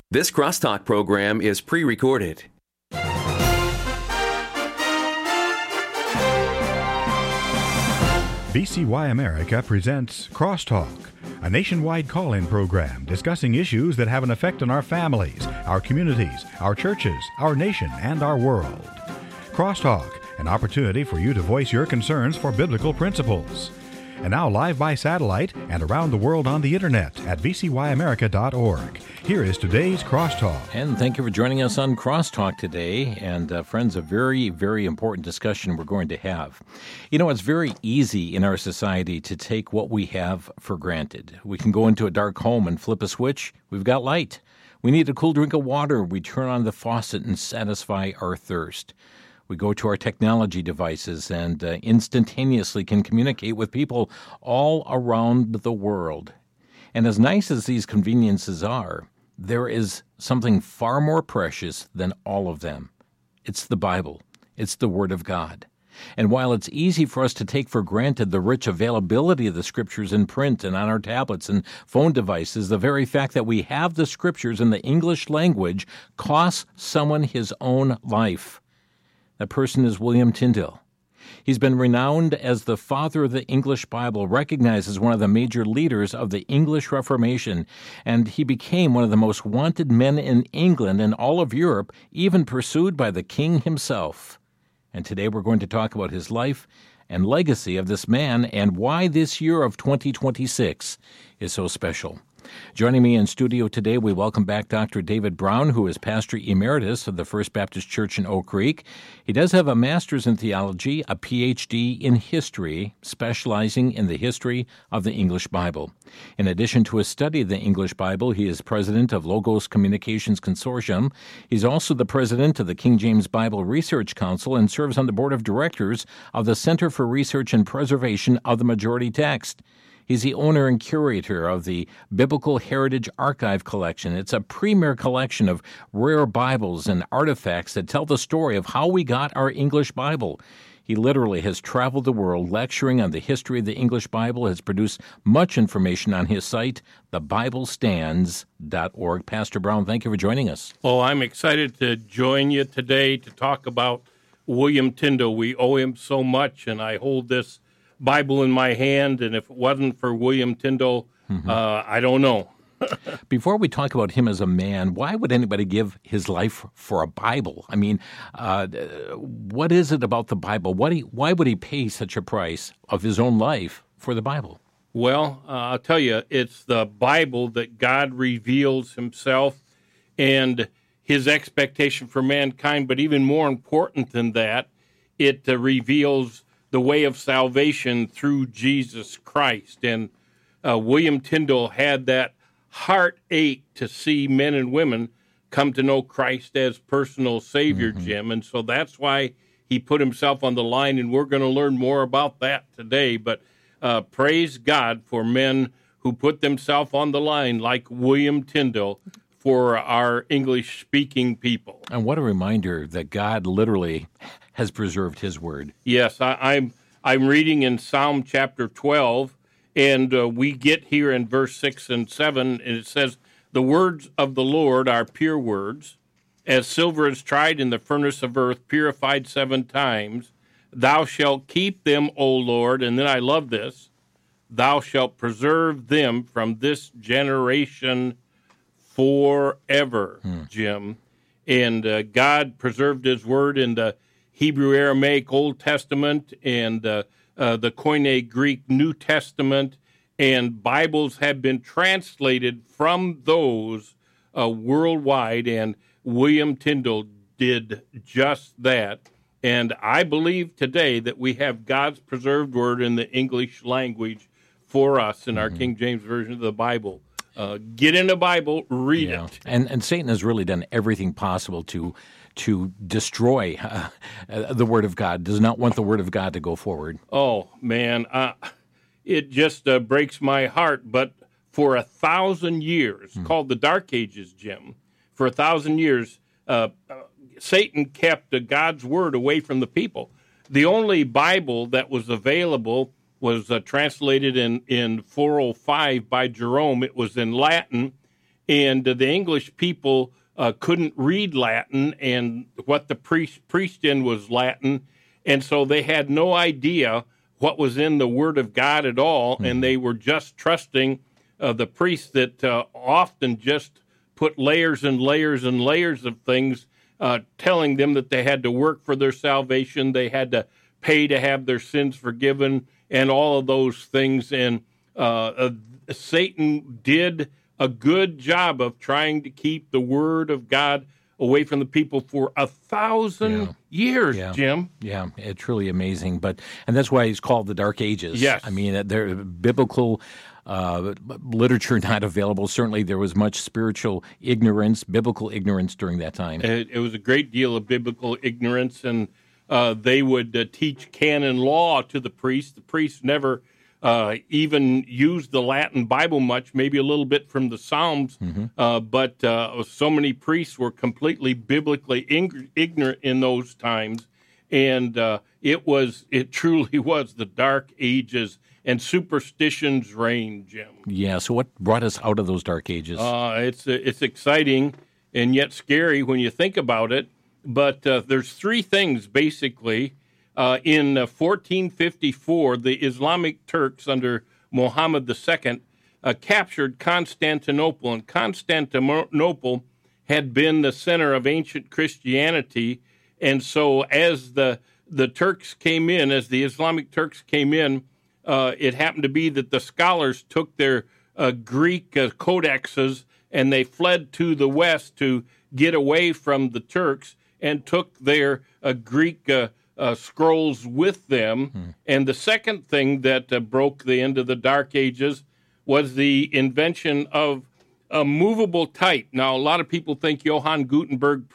This Crosstalk program is pre-recorded. VCY America presents Crosstalk, a nationwide call-in program discussing issues that have an effect on our families, our communities, our churches, our nation, and our world. Crosstalk, an opportunity for you to voice your concerns for biblical principles. And now live by satellite and around the world on the internet at vcyamerica.org. Here is today's Crosstalk. And thank you for joining us on Crosstalk today. And friends, a very, very important discussion we're going to have. You know, it's very easy in our society to take what we have for granted. We can go into a dark home and flip a switch. We've got light. We need a cool drink of water. We turn on the faucet and satisfy our thirst. We go to our technology devices and instantaneously can communicate with people all around the world. And as nice as these conveniences are, there is something far more precious than all of them. It's the Bible. It's the Word of God. And while it's easy for us to take for granted the rich availability of the Scriptures in print and on our tablets and phone devices, the very fact that we have the Scriptures in the English language costs someone his own life. That person is William Tyndale. He's been renowned as the father of the English Bible, recognized as one of the major leaders of the English Reformation, and he became one of the most wanted men in England and all of Europe, even pursued by the king himself. And today we're going to talk about his life and legacy of this man and why this year of 2026 is so special. Joining me in studio today, we welcome back Dr. David Brown, who is pastor emeritus of the First Baptist Church in Oak Creek. He does have a master's in theology, a PhD in history, specializing in the history of the English Bible. In addition to his study of the English Bible, he is president of Logos Communications Consortium. He's also the president of the King James Bible Research Council and serves on the board of directors of the Center for Research and Preservation of the Majority Text. He's the owner and curator of the Biblical Heritage Archive Collection. It's a premier collection of rare Bibles and artifacts that tell the story of how we got our English Bible. He literally has traveled the world lecturing on the history of the English Bible, has produced much information on his site, thebiblestands.org. Pastor Brown, thank you for joining us. Well, I'm excited to join you today to talk about William Tyndale. We owe him so much, and I hold this Bible in my hand, and if it wasn't for William Tyndale, I don't know. Before we talk about him as a man, why would anybody give his life for a Bible? I mean, what is it about the Bible? Why would he pay such a price of his own life for the Bible? Well, I'll tell you, it's the Bible that God reveals himself and his expectation for mankind, but even more important than that, it reveals the way of salvation through Jesus Christ. And William Tyndale had that heartache to see men and women come to know Christ as personal Savior, Jim. And so that's why he put himself on the line, and we're going to learn more about that today. But praise God for men who put themselves on the line like William Tyndale for our English-speaking people. And what a reminder that God literally has preserved his word. Yes, I'm reading in Psalm chapter 12, and we get here in verse 6 and 7, and it says, "The words of the Lord are pure words, as silver is tried in the furnace of earth, purified 7 times. Thou shalt keep them, O Lord," and then I love this, "thou shalt preserve them from this generation forever," Jim. And God preserved his word in the Hebrew Aramaic Old Testament and the Koine Greek New Testament, and Bibles have been translated from those worldwide, and William Tyndale did just that. And I believe today that we have God's preserved word in the English language for us in our King James Version of the Bible. Get in the Bible, read it. And Satan has really done everything possible to destroy the Word of God, does not want the Word of God to go forward. Oh, man, it just breaks my heart. But for 1,000 years, called the Dark Ages, Jim, for 1,000 years, Satan kept God's Word away from the people. The only Bible that was available was translated in 405 by Jerome. It was in Latin, and the English people couldn't read Latin, and what the priest preached in was Latin, and so they had no idea what was in the Word of God at all, and they were just trusting the priests that often just put layers and layers and layers of things, telling them that they had to work for their salvation, they had to pay to have their sins forgiven, and all of those things. And Satan did a good job of trying to keep the Word of God away from the people for 1,000 years, Jim. Yeah, it's truly amazing. And that's why he's called the Dark Ages. Yes. I mean, there biblical literature not available. Certainly there was much spiritual ignorance, biblical ignorance during that time. It was a great deal of biblical ignorance, and they would teach canon law to the priests. The priests never even used the Latin Bible much, maybe a little bit from the Psalms, but so many priests were completely biblically ignorant in those times, and it truly was the Dark Ages, and superstitions reigned, Jim. Yeah, so what brought us out of those Dark Ages? It's exciting and yet scary when you think about it, but there's three things, basically. In 1454, the Islamic Turks under Muhammad II captured Constantinople, and Constantinople had been the center of ancient Christianity. And so as the Turks came in, as the Islamic Turks came in, it happened to be that the scholars took their Greek codexes and they fled to the west to get away from the Turks and took their Greek scrolls with them. And the second thing that broke the end of the Dark Ages was the invention of a movable type. Now, a lot of people think Johann Gutenberg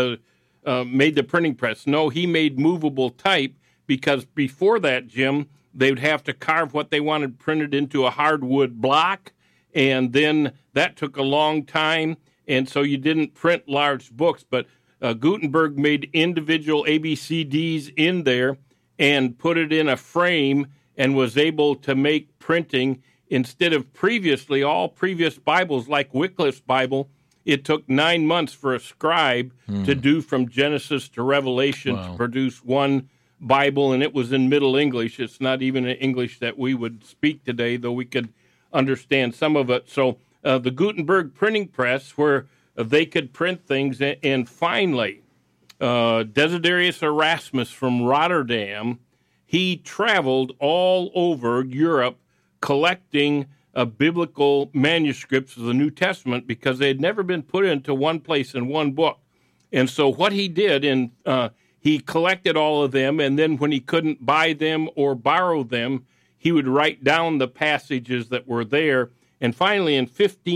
made the printing press. No, he made movable type because before that, Jim, they would have to carve what they wanted printed into a hardwood block, and then that took a long time, and so you didn't print large books. But Gutenberg made individual ABCDs in there and put it in a frame and was able to make printing instead of previously, all previous Bibles like Wycliffe's Bible, it took 9 months for a scribe to do from Genesis to Revelation to produce one Bible, and it was in Middle English. It's not even an English that we would speak today, though we could understand some of it. So the Gutenberg printing press, where they could print things, and finally, Desiderius Erasmus from Rotterdam, he traveled all over Europe collecting biblical manuscripts of the New Testament because they had never been put into one place in one book. And so what he did, he collected all of them, and then when he couldn't buy them or borrow them, he would write down the passages that were there. And finally, in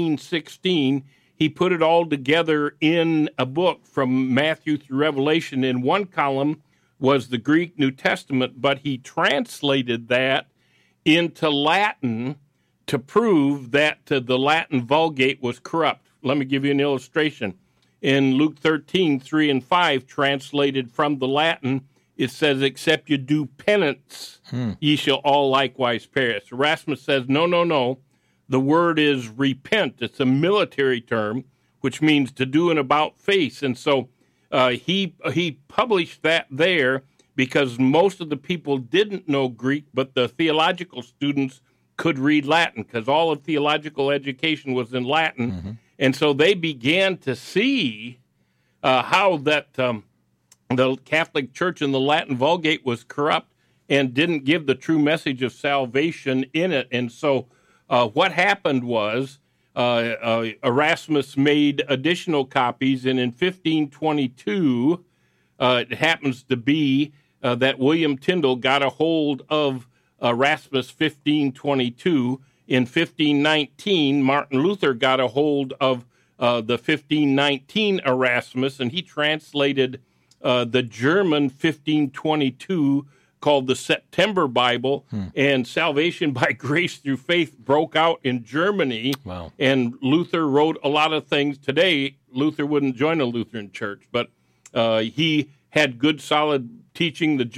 1516, he put it all together in a book from Matthew through Revelation. In one column was the Greek New Testament, but he translated that into Latin to prove that the Latin Vulgate was corrupt. Let me give you an illustration. In Luke 13, 3 and 5, translated from the Latin, it says, "Except you do penance, ye shall all likewise perish." Erasmus says, no. The word is repent. It's a military term, which means to do an about face. And so he published that there because most of the people didn't know Greek, but the theological students could read Latin because all of theological education was in Latin. And so they began to see how that the Catholic Church and the Latin Vulgate was corrupt and didn't give the true message of salvation in it. And so what happened was Erasmus made additional copies, and in 1522, it happens to be that William Tyndale got a hold of Erasmus 1522. In 1519, Martin Luther got a hold of the 1519 Erasmus, and he translated the German 1522 called the September Bible, and salvation by grace through faith broke out in Germany. Wow. And Luther wrote a lot of things. Today, Luther wouldn't join a Lutheran church, but he had good, solid teaching. The